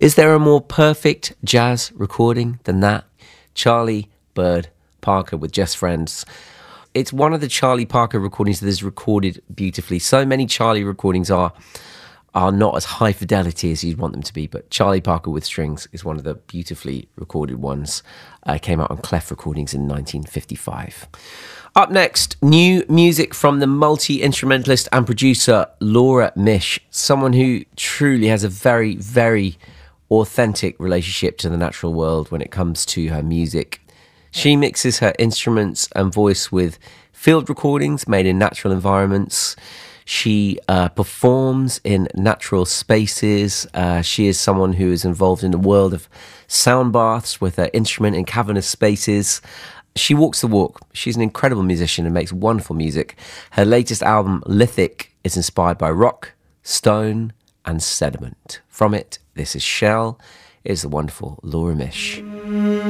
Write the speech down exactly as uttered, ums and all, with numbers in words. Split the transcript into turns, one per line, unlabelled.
Is there a more perfect jazz recording than that? Charlie Bird Parker with Just Friends. It's one of the Charlie Parker recordings that is recorded beautifully. So many Charlie recordings are are not as high fidelity as you'd want them to be, but Charlie Parker with Strings is one of the beautifully recorded ones. Uh, came out on Clef Recordings in nineteen fifty-five. Up next, new music from the multi-instrumentalist and producer Laura Misch, someone who truly has a very, very authentic relationship to the natural world when it comes to her music. She mixes her instruments and voice with field recordings made in natural environments. She uh, performs in natural spaces. Uh, she is someone who is involved in the world of sound baths with her instrument in cavernous spaces. She walks the walk. She's an incredible musician and makes wonderful music. Her latest album, Lithic, is inspired by rock, stone, and sediment. From it, this is Shell. It is the wonderful Laura Misch.